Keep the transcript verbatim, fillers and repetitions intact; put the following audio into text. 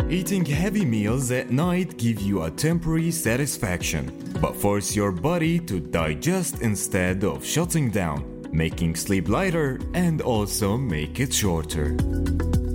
Eating heavy meals at night give you a temporary satisfaction, but force your body to digest instead of shutting down, making sleep lighter and also make it shorter.